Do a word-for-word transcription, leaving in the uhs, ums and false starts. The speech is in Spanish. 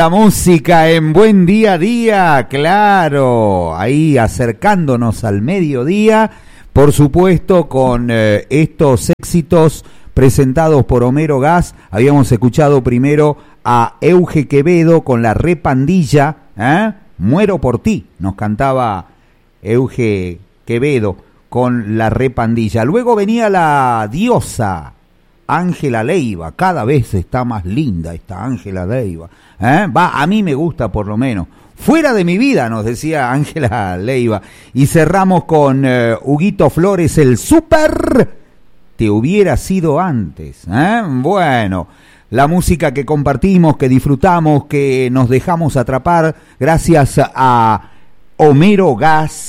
La música en Buen Día a Día, claro, ahí acercándonos al mediodía, por supuesto con eh, estos éxitos presentados por Homero Gas. Habíamos escuchado primero a Euge Quevedo con La Repandilla, ¿eh? Muero por ti, nos cantaba Euge Quevedo con La Repandilla. Luego venía la diosa Ángela Leiva, cada vez está más linda esta Ángela Leiva, ¿eh? Va, a mí me gusta por lo menos. Fuera de mi vida, nos decía Ángela Leiva. Y cerramos con uh, Huguito Flores, el súper te hubiera sido antes, ¿eh? Bueno, la música que compartimos, que disfrutamos, que nos dejamos atrapar gracias a Homero Gas.